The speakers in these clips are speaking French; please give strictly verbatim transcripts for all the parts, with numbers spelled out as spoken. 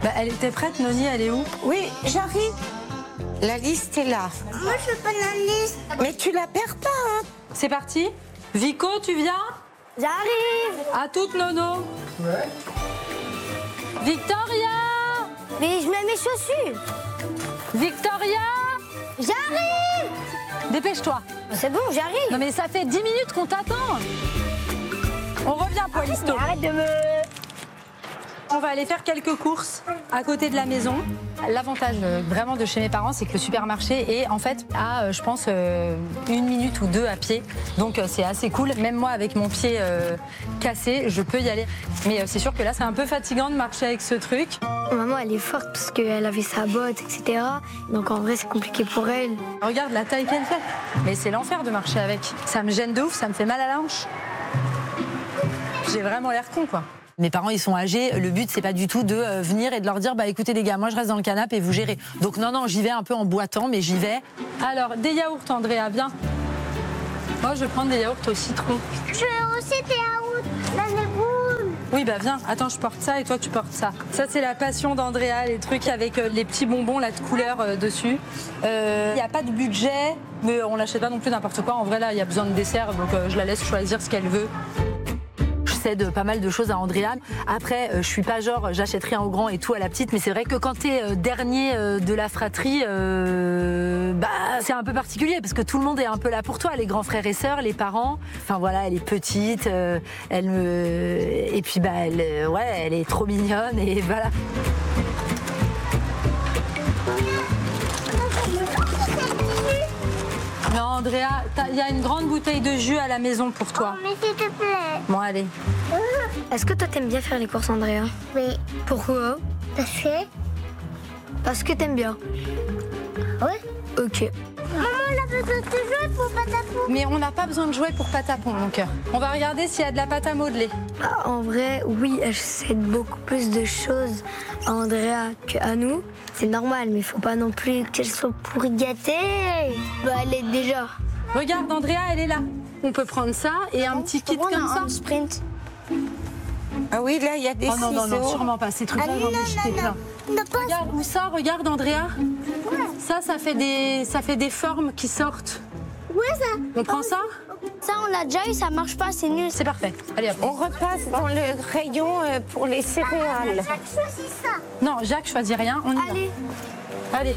Bah, elle était prête, Noni, elle est où? Oui, j'arrive. La liste est là. Moi, je veux pas la liste. Mais tu la perds pas, hein. C'est parti. Vico, tu viens? J'arrive. À toutes, Nono. Ouais. Victoria! Mais je mets mes chaussures. Victoria! J'arrive. Dépêche-toi. C'est bon, j'arrive. Non mais ça fait dix minutes qu'on t'attend. On revient, Poilisto. Arrête de me... On va aller faire quelques courses à côté de la maison. L'avantage euh, vraiment de chez mes parents, c'est que le supermarché est en fait à, euh, je pense, euh, une minute ou deux à pied. Donc euh, c'est assez cool. Même moi, avec mon pied euh, cassé, je peux y aller. Mais euh, c'est sûr que là, c'est un peu fatigant de marcher avec ce truc. Maman, elle est forte parce qu'elle avait sa botte, et cetera. Donc en vrai, c'est compliqué pour elle. Regarde la taille qu'elle fait. Mais c'est l'enfer de marcher avec. Ça me gêne de ouf, ça me fait mal à la hanche. J'ai vraiment l'air con, quoi. Mes parents, ils sont âgés. Le but, c'est pas du tout de euh, venir et de leur dire, bah écoutez les gars, moi je reste dans le canapé et vous gérez. Donc non, non, j'y vais un peu en boitant, mais j'y vais. Alors, des yaourts, Andrea, viens. Moi, je vais prendre des yaourts au citron. Je veux aussi des yaourts. Dans les boules. Oui, bah viens. Attends, je porte ça et toi, tu portes ça. Ça, c'est la passion d'Andrea, les trucs avec euh, les petits bonbons, là, de couleur euh, dessus. Il euh, n'y a pas de budget, mais on l'achète pas non plus n'importe quoi. En vrai, là, il y a besoin de dessert, donc euh, je la laisse choisir ce qu'elle veut. Cède pas mal de choses à Andrea. Après, euh, je suis pas genre j'achète rien au grand et tout à la petite, mais c'est vrai que quand t'es euh, dernier euh, de la fratrie, euh, bah c'est un peu particulier parce que tout le monde est un peu là pour toi, les grands frères et sœurs, les parents. Enfin voilà, elle est petite, euh, elle me et puis bah elle, euh, ouais, elle est trop mignonne et voilà. Non, Andrea, il y a une grande bouteille de jus à la maison pour toi. Oh, mais s'il te plaît. Bon, allez. Est-ce que toi, t'aimes bien faire les courses, Andrea? Oui. Pourquoi? T'as fait? Parce que t'aimes bien. Oui. Ok. Maman, on a besoin de jouer pour Patapou. Mais on n'a pas besoin de jouer pour Patapon, mon cœur. On va regarder s'il y a de la pâte à modeler. Ah, en vrai, oui, elle cède beaucoup plus de choses à Andrea qu'à nous. C'est normal, mais il faut pas non plus qu'elle soit pourri gâtée. Bah, elle est déjà. Regarde, Andrea, elle est là. On peut prendre ça et un petit kit On comme a ça. un sprint. Ah oui, là, il y a des Oh non, non, non, ciseaux. sûrement pas. Ces trucs-là, Ah, j'en ai non, jeté non, plein. non. Non, pas Regarde, où ça? Regarde, Andrea. Ça, ça fait des, ça fait des formes qui sortent. Ouais, ça. On prend ça? Ça, on l'a déjà eu, ça marche pas, c'est nul. C'est parfait. Allez, hop. On repasse dans le rayon euh, pour les céréales. Chaque chose, c'est ça. Non, Jacques choisit rien. On y Allez. va. Allez.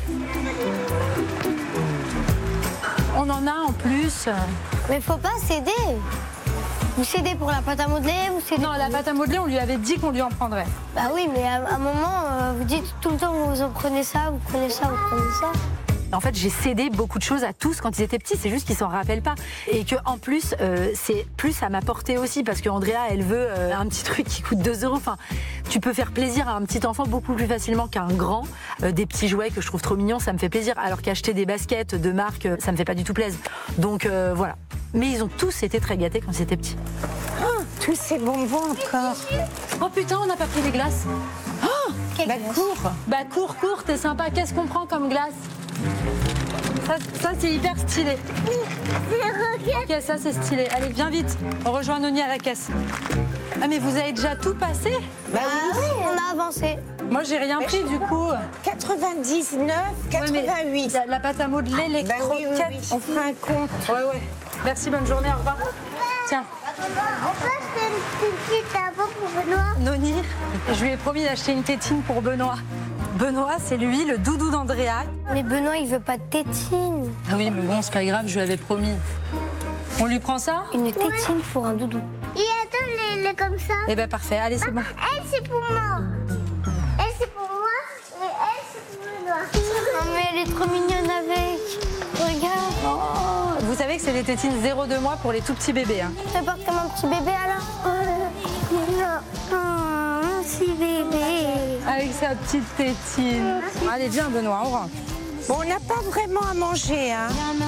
On en a en plus. Mais faut pas céder. Vous cédez pour la pâte à modeler, vous cédez. Non, la pâte à modeler, on lui avait dit qu'on lui en prendrait. Bah oui, mais à un moment, euh, vous dites tout le temps, vous en prenez ça, vous prenez ça, vous prenez ça. En fait, j'ai cédé beaucoup de choses à tous quand ils étaient petits, c'est juste qu'ils s'en rappellent pas. Et que en plus, euh, c'est plus à ma portée aussi, parce que Andrea, elle veut euh, un petit truc qui coûte deux euros. Enfin, tu peux faire plaisir à un petit enfant beaucoup plus facilement qu'à un grand. Euh, des petits jouets que je trouve trop mignons, ça me fait plaisir. Alors qu'acheter des baskets de marque, euh, ça me fait pas du tout plaisir. Donc euh, voilà. Mais ils ont tous été très gâtés quand ils étaient petits. Oh, tous ces bonbons encore. Oh putain, on n'a pas pris les glaces. Oh, Bah, cours. bah cours, cours, t'es sympa. Qu'est-ce qu'on prend comme glace? Ça, ça c'est hyper stylé. Ok, ça c'est stylé. Allez, viens vite. On rejoint Noni à la caisse. Ah mais vous avez déjà tout passé? Bah oui. On a avancé. Moi j'ai rien pris du coup. quatre-vingt-dix-neuf, Ouais, mais quatre-vingt-huit. la, la pâte à modeler, les Bah oui, oui, croquettes. oui. On fera un compte. Ouais, ouais. Merci, bonne journée, au revoir. Tiens, On peut acheter une petite avant pour Benoît. Noni, je lui ai promis d'acheter une tétine pour Benoît. Benoît, c'est lui, le doudou d'Andrea. Mais Benoît, il veut pas de tétine. Ah oui, mais bon, c'est pas grave, je lui avais promis. On lui prend ça? Une tétine pour un doudou. Il y a deux les, les comme ça. Eh ben parfait, allez, c'est bon. Elle, c'est pour moi. Elle, c'est pour moi. Et elle, c'est pour Benoît. Oh, mais elle est trop mignonne avec. Regarde. Oh, vous savez que c'est des tétines zéro deux mois pour les tout petits bébés. Hein. Tu te portes comme un petit bébé alors? Non. Oh, un petit bébé. Avec sa petite tétine. Allez, viens Benoît, on rentre. Bon, on n'a pas vraiment à manger, hein.